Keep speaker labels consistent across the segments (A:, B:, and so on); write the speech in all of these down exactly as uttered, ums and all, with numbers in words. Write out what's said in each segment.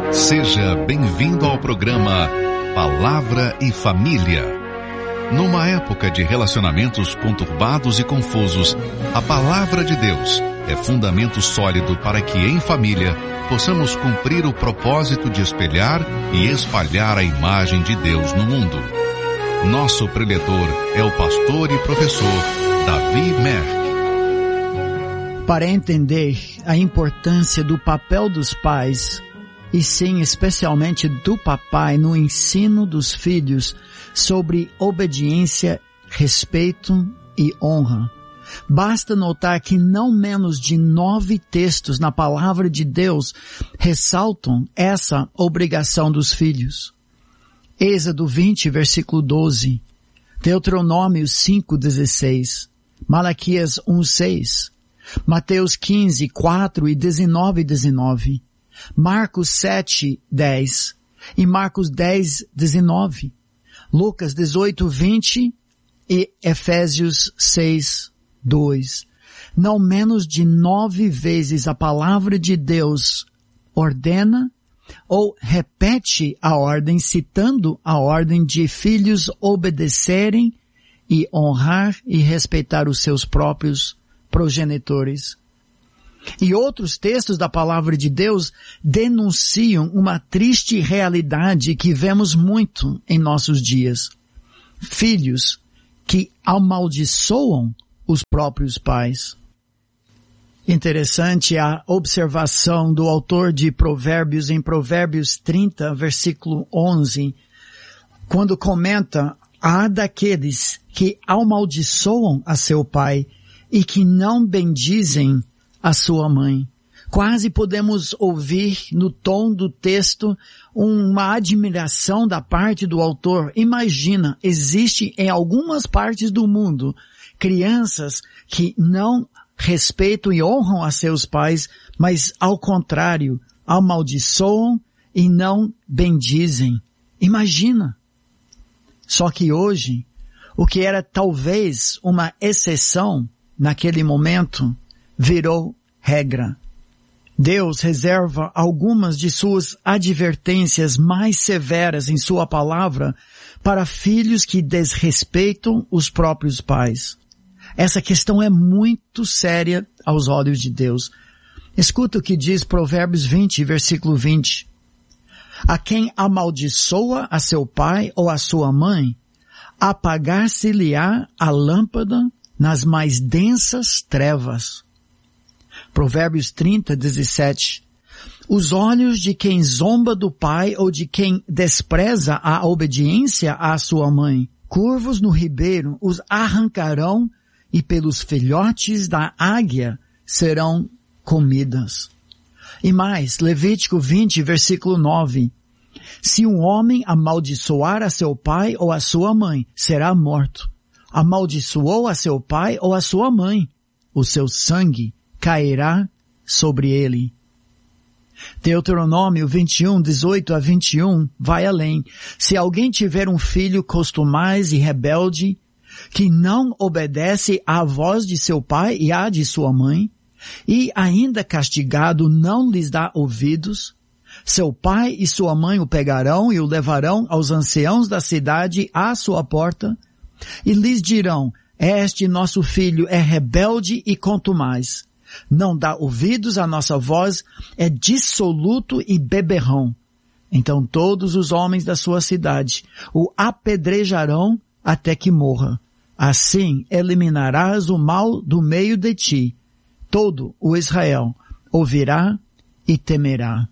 A: Seja bem-vindo ao programa Palavra e Família. Numa época de relacionamentos conturbados e confusos, a Palavra de Deus é fundamento sólido para que, em família, possamos cumprir o propósito de espelhar e espalhar a imagem de Deus no mundo. Nosso preletor é o pastor e professor Davi Merck.
B: Para entender a importância do papel dos pais, e sim especialmente do papai no ensino dos filhos sobre obediência, respeito e honra, basta notar que não menos de nove textos na palavra de Deus ressaltam essa obrigação dos filhos. Êxodo vinte, versículo doze, Deuteronômio cinco, dezesseis, Malaquias um, seis, Mateus quinze, quatro e dezenove, dezenove, Marcos sete, dez e Marcos dez, dezenove, Lucas dezoito, vinte e Efésios seis, dois. Não menos de nove vezes a palavra de Deus ordena ou repete a ordem, citando a ordem de filhos obedecerem e honrar e respeitar os seus próprios progenitores. E outros textos da palavra de Deus denunciam uma triste realidade que vemos muito em nossos dias. Filhos que amaldiçoam os próprios pais. Interessante a observação do autor de Provérbios em Provérbios trinta, versículo onze, quando comenta: há daqueles que amaldiçoam a seu pai e que não bendizem a sua mãe. Quase podemos ouvir no tom do texto uma admiração da parte do autor. Imagina, existe em algumas partes do mundo crianças que não respeitam e honram a seus pais, mas ao contrário, amaldiçoam e não bendizem. Imagina. Só que hoje, o que era talvez uma exceção naquele momento, virou regra. Deus reserva algumas de suas advertências mais severas em sua palavra para filhos que desrespeitam os próprios pais. Essa questão é muito séria aos olhos de Deus. Escuta o que diz Provérbios vinte, versículo vinte. A quem amaldiçoa a seu pai ou a sua mãe, apagar-se-lhe-á a lâmpada nas mais densas trevas. Provérbios trinta, dezessete. Os olhos de quem zomba do pai ou de quem despreza a obediência à sua mãe, curvos no ribeiro, os arrancarão e pelos filhotes da águia serão comidas. E mais, Levítico vinte, versículo nove. Se um homem amaldiçoar a seu pai ou a sua mãe, será morto. Amaldiçoou a seu pai ou a sua mãe, o seu sangue cairá sobre ele. Deuteronômio vinte e um, dezoito a vinte e um vai além. Se alguém tiver um filho costumaz e rebelde, que não obedece à voz de seu pai e à de sua mãe, e ainda castigado não lhes dá ouvidos, seu pai e sua mãe o pegarão e o levarão aos anciãos da cidade à sua porta, e lhes dirão: este nosso filho é rebelde e contumaz, não dá ouvidos à nossa voz, é dissoluto e beberrão. Então todos os homens da sua cidade o apedrejarão até que morra. Assim eliminarás o mal do meio de ti. Todo o Israel ouvirá e temerá.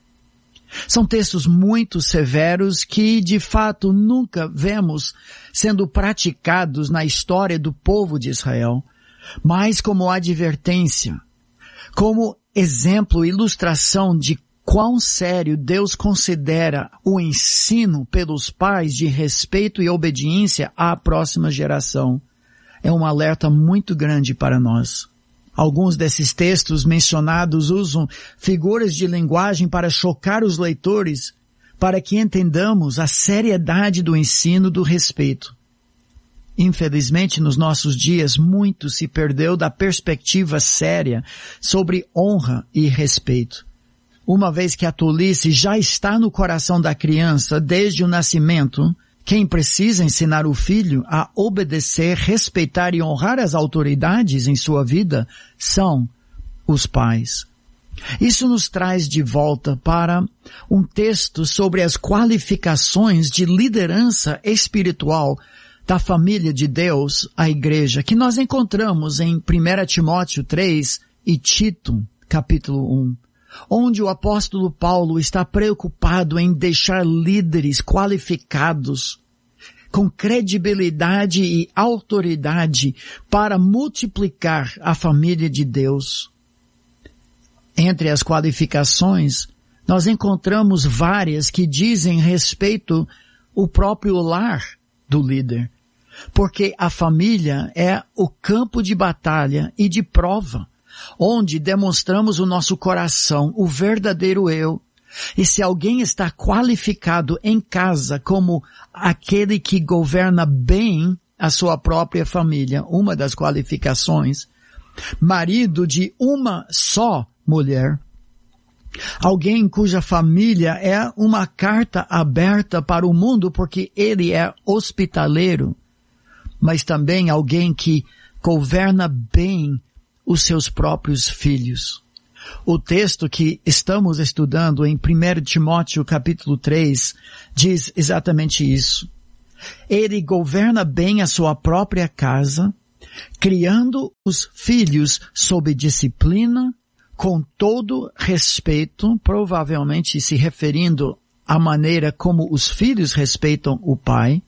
B: São textos muito severos que, de fato, nunca vemos sendo praticados na história do povo de Israel, mas como advertência, como exemplo, ilustração de quão sério Deus considera o ensino pelos pais de respeito e obediência à próxima geração. É um alerta muito grande para nós. Alguns desses textos mencionados usam figuras de linguagem para chocar os leitores, para que entendamos a seriedade do ensino do respeito. Infelizmente, nos nossos dias, muito se perdeu da perspectiva séria sobre honra e respeito. Uma vez que a tolice já está no coração da criança desde o nascimento, quem precisa ensinar o filho a obedecer, respeitar e honrar as autoridades em sua vida são os pais. Isso nos traz de volta para um texto sobre as qualificações de liderança espiritual da família de Deus, a igreja, que nós encontramos em primeira Timóteo três e Tito, capítulo um, onde o apóstolo Paulo está preocupado em deixar líderes qualificados, com credibilidade e autoridade para multiplicar a família de Deus. Entre as qualificações, nós encontramos várias que dizem respeito ao próprio lar do líder, porque a família é o campo de batalha e de prova, onde demonstramos o nosso coração, o verdadeiro eu. E se alguém está qualificado em casa como aquele que governa bem a sua própria família, uma das qualificações, marido de uma só mulher, alguém cuja família é uma carta aberta para o mundo porque ele é hospitaleiro, mas também alguém que governa bem os seus próprios filhos. O texto que estamos estudando em primeira Timóteo capítulo três diz exatamente isso. Ele governa bem a sua própria casa, criando os filhos sob disciplina, com todo respeito, provavelmente se referindo à maneira como os filhos respeitam o pai.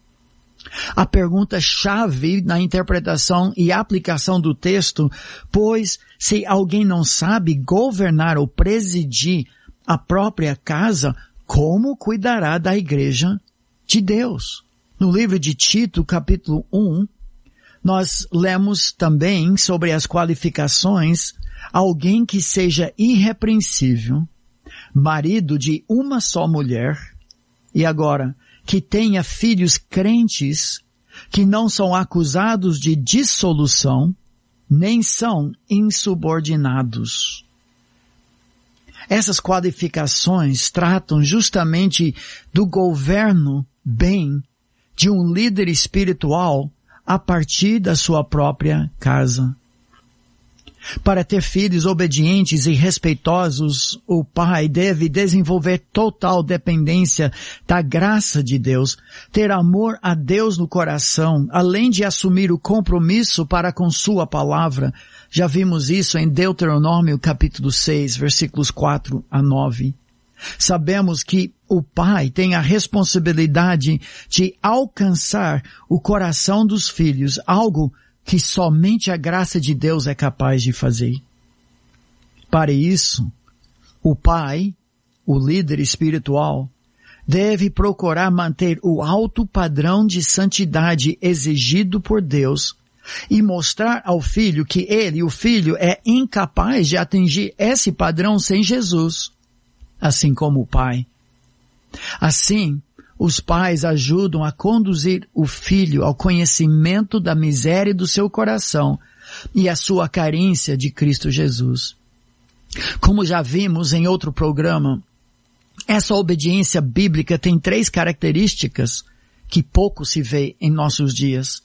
B: A pergunta-chave na interpretação e aplicação do texto, pois se alguém não sabe governar ou presidir a própria casa, como cuidará da igreja de Deus? No livro de Tito, capítulo um, nós lemos também sobre as qualificações alguém que seja irrepreensível, marido de uma só mulher, e agora, que tenha filhos crentes, que não são acusados de dissolução, nem são insubordinados. Essas qualificações tratam justamente do governo bem de um líder espiritual a partir da sua própria casa. Para ter filhos obedientes e respeitosos, o pai deve desenvolver total dependência da graça de Deus, ter amor a Deus no coração, além de assumir o compromisso para com sua palavra. Já vimos isso em Deuteronômio capítulo seis, versículos quatro a nove. Sabemos que o pai tem a responsabilidade de alcançar o coração dos filhos, algo que somente a graça de Deus é capaz de fazer. Para isso, o pai, o líder espiritual, deve procurar manter o alto padrão de santidade exigido por Deus e mostrar ao filho que ele, o filho, é incapaz de atingir esse padrão sem Jesus, assim como o pai. Assim, os pais ajudam a conduzir o filho ao conhecimento da miséria do seu coração e a sua carência de Cristo Jesus. Como já vimos em outro programa, essa obediência bíblica tem três características que pouco se vê em nossos dias.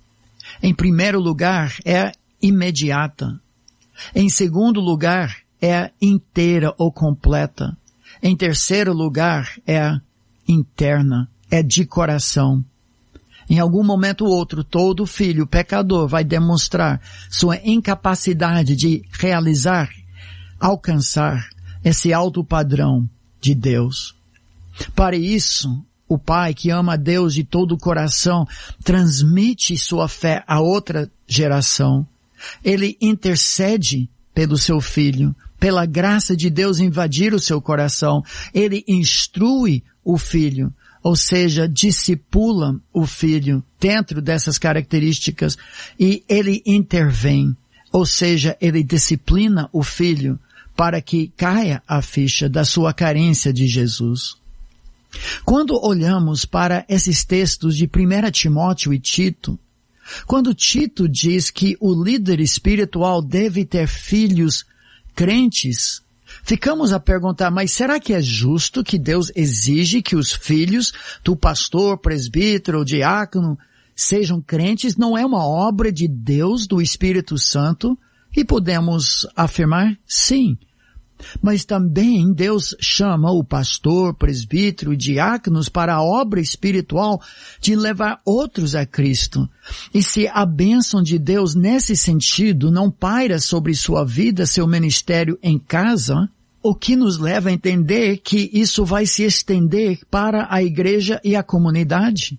B: Em primeiro lugar, é imediata. Em segundo lugar, é inteira ou completa. Em terceiro lugar, é interna, é de coração. Em algum momento ou outro, todo filho pecador vai demonstrar sua incapacidade de realizar, alcançar esse alto padrão de Deus. Para isso, o pai que ama a Deus de todo o coração transmite sua fé a outra geração. Ele intercede pelo seu filho, pela graça de Deus invadir o seu coração. Ele instrui o filho, ou seja, discipula o filho dentro dessas características e ele intervém, ou seja, ele disciplina o filho para que caia a ficha da sua carência de Jesus. Quando olhamos para esses textos de primeira Timóteo e Tito, quando Tito diz que o líder espiritual deve ter filhos crentes, Ficamos a perguntar, mas será que é justo que Deus exige que os filhos do pastor, presbítero, diácono sejam crentes? Não é uma obra de Deus, do Espírito Santo? E podemos afirmar, sim. Mas também Deus chama o pastor, presbítero e diáconos para a obra espiritual de levar outros a Cristo. E se a bênção de Deus nesse sentido não paira sobre sua vida, seu ministério em casa, o que nos leva a entender que isso vai se estender para a igreja e a comunidade.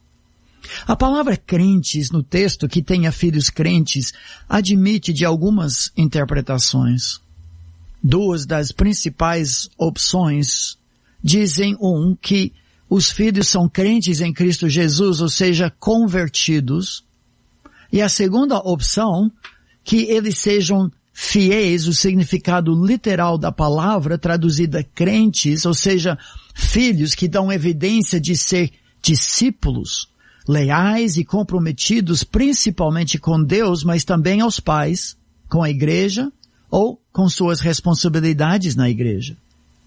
B: A palavra crentes no texto, que tenha filhos crentes, admite de algumas interpretações. Duas das principais opções dizem, um, que os filhos são crentes em Cristo Jesus, ou seja, convertidos. E a segunda opção, que eles sejam fiéis, o significado literal da palavra, traduzida crentes, ou seja, filhos que dão evidência de ser discípulos, leais e comprometidos principalmente com Deus, mas também aos pais, com a igreja, ou com suas responsabilidades na igreja.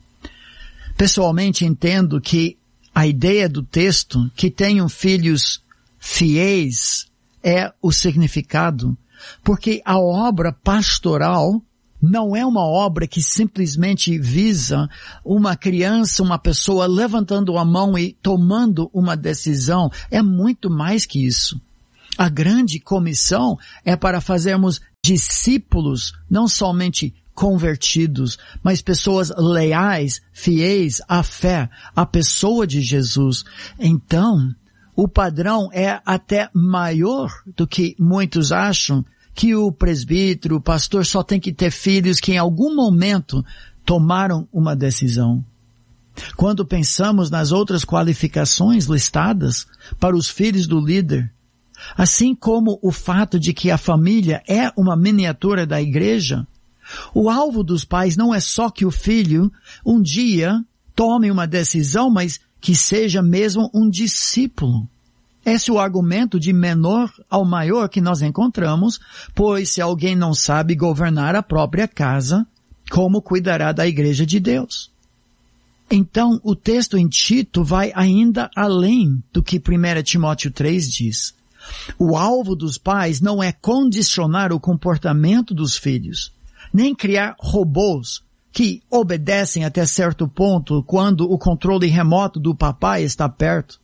B: Pessoalmente entendo que a ideia do texto, que tenham filhos fiéis, é o significado, porque a obra pastoral não é uma obra que simplesmente visa uma criança, uma pessoa levantando a mão e tomando uma decisão. É muito mais que isso. A grande comissão é para fazermos discípulos, não somente convertidos, mas pessoas leais, fiéis à fé, à pessoa de Jesus. Então, o padrão é até maior do que muitos acham, que o presbítero, o pastor só tem que ter filhos que em algum momento tomaram uma decisão. Quando pensamos nas outras qualificações listadas para os filhos do líder, assim como o fato de que a família é uma miniatura da igreja, o alvo dos pais não é só que o filho um dia tome uma decisão, mas que seja mesmo um discípulo. Esse é o argumento de menor ao maior que nós encontramos, pois se alguém não sabe governar a própria casa, como cuidará da igreja de Deus? Então, o texto em Tito vai ainda além do que primeiro Timóteo três diz. O alvo dos pais não é condicionar o comportamento dos filhos, nem criar robôs que obedecem até certo ponto quando o controle remoto do papai está perto.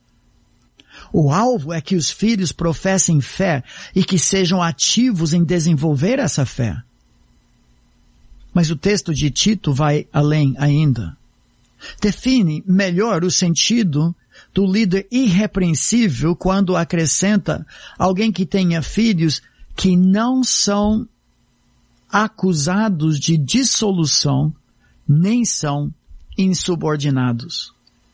B: O alvo é que os filhos professem fé e que sejam ativos em desenvolver essa fé. Mas o texto de Tito vai além ainda. Define melhor o sentido do líder irrepreensível quando acrescenta alguém que tenha filhos que não são acusados de dissolução, nem são insubordinados.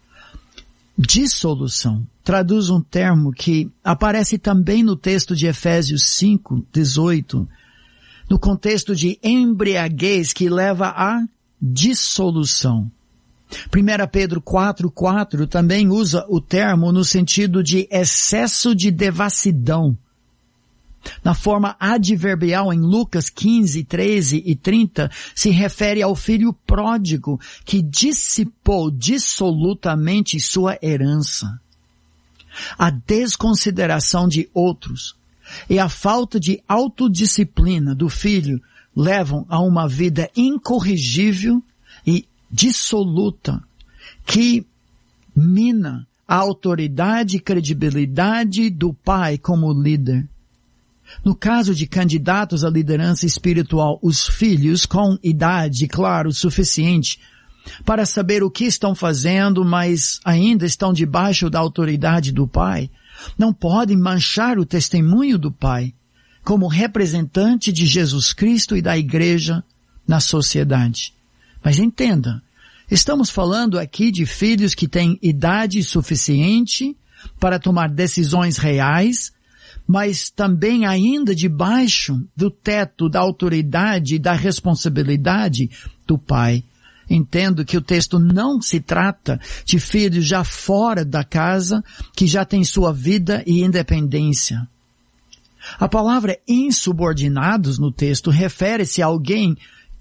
B: Dissolução traduz um termo que aparece também no texto de Efésios cinco, dezoito, no contexto de embriaguez que leva à dissolução. primeiro Pedro quatro, quatro também usa o termo no sentido de excesso de devassidão. Na forma adverbial em Lucas quinze, treze e trinta, se refere ao filho pródigo que dissipou dissolutamente sua herança. A desconsideração de outros e a falta de autodisciplina do filho levam a uma vida incorrigível e dissoluta, que mina a autoridade e credibilidade do pai como líder. No caso de candidatos à liderança espiritual, os filhos com idade, claro, suficiente para saber o que estão fazendo, mas ainda estão debaixo da autoridade do pai, não podem manchar o testemunho do pai como representante de Jesus Cristo e da igreja na sociedade. Mas entenda, estamos falando aqui de filhos que têm idade suficiente para tomar decisões reais, mas também ainda debaixo do teto da autoridade e da responsabilidade do pai. Entendo que o texto não se trata de filhos já fora da casa, que já têm sua vida e independência. A palavra insubordinados no texto refere-se a alguém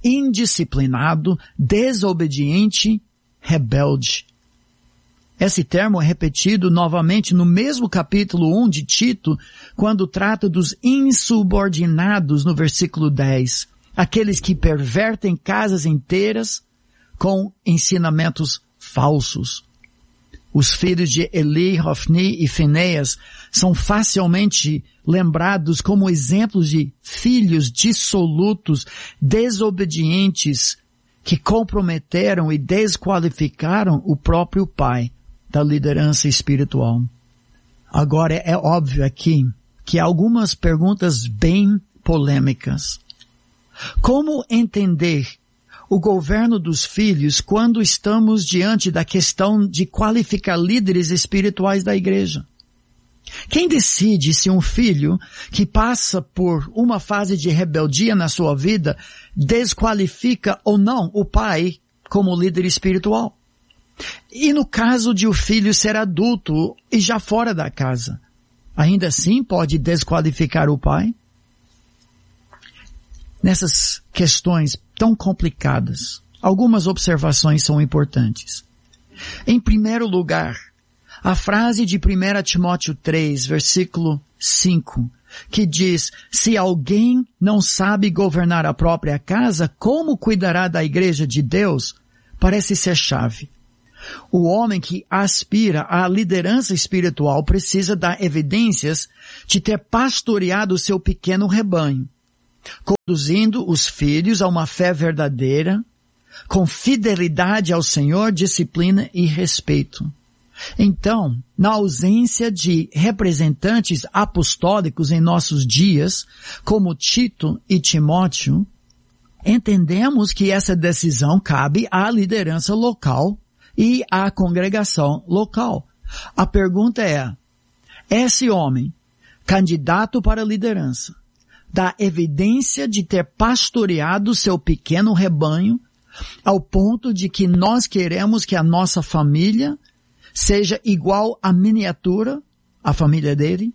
B: indisciplinado, desobediente, rebelde. Esse termo é repetido novamente no mesmo capítulo um de Tito, quando trata dos insubordinados no versículo dez. Aqueles que pervertem casas inteiras com ensinamentos falsos. Os filhos de Eli, Hofni e Finéias são facilmente lembrados como exemplos de filhos dissolutos, desobedientes, que comprometeram e desqualificaram o próprio pai da liderança espiritual. Agora é óbvio aqui que há algumas perguntas bem polêmicas. Como entender o governo dos filhos quando estamos diante da questão de qualificar líderes espirituais da igreja? Quem decide se um filho que passa por uma fase de rebeldia na sua vida desqualifica ou não o pai como líder espiritual? E no caso de o filho ser adulto e já fora da casa, ainda assim pode desqualificar o pai? Nessas questões tão complicadas, algumas observações são importantes. Em primeiro lugar, a frase de primeiro Timóteo três, versículo cinco, que diz, se alguém não sabe governar a própria casa, como cuidará da igreja de Deus? Parece ser chave. O homem que aspira à liderança espiritual precisa dar evidências de ter pastoreado o seu pequeno rebanho, conduzindo os filhos a uma fé verdadeira, com fidelidade ao Senhor, disciplina e respeito. Então, na ausência de representantes apostólicos em nossos dias, como Tito e Timóteo, entendemos que essa decisão cabe à liderança local e à congregação local. A pergunta é, esse homem, candidato para a liderança, dá evidência de ter pastoreado seu pequeno rebanho ao ponto de que nós queremos que a nossa família seja igual à miniatura, a família dele?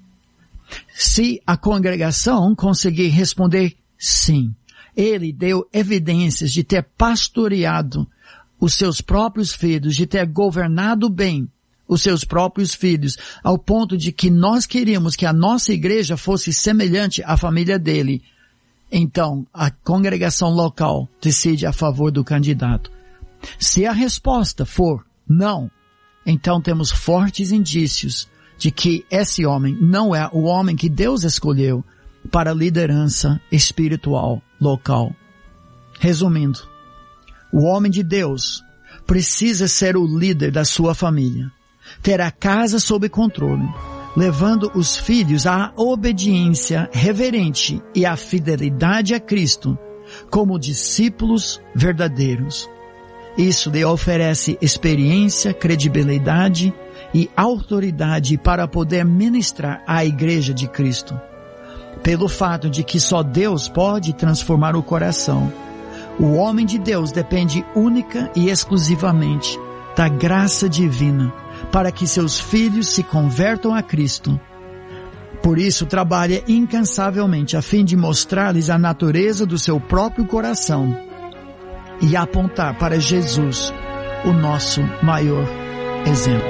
B: Se a congregação conseguir responder sim, ele deu evidências de ter pastoreado os seus próprios filhos, de ter governado bem os seus próprios filhos, ao ponto de que nós queríamos que a nossa igreja fosse semelhante à família dele, então a congregação local decide a favor do candidato. Se a resposta for não, então temos fortes indícios de que esse homem não é o homem que Deus escolheu para a liderança espiritual local. Resumindo, o homem de Deus precisa ser o líder da sua família, ter a casa sob controle, levando os filhos à obediência reverente e à fidelidade a Cristo como discípulos verdadeiros. Isso lhe oferece experiência, credibilidade e autoridade para poder ministrar à Igreja de Cristo. Pelo fato de que só Deus pode transformar o coração, o homem de Deus depende única e exclusivamente da graça divina para que seus filhos se convertam a Cristo. Por isso, trabalha incansavelmente a fim de mostrar-lhes a natureza do seu próprio coração e apontar para Jesus, o nosso maior exemplo.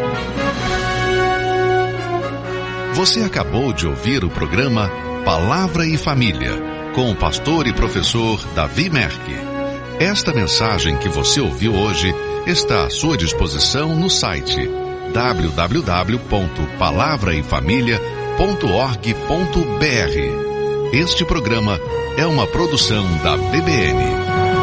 A: Você acabou de ouvir o programa Palavra e Família, com o pastor e professor Davi Merck. Esta mensagem que você ouviu hoje está à sua disposição no site w w w ponto palavra e família ponto org ponto b r. Este programa é uma produção da B B N.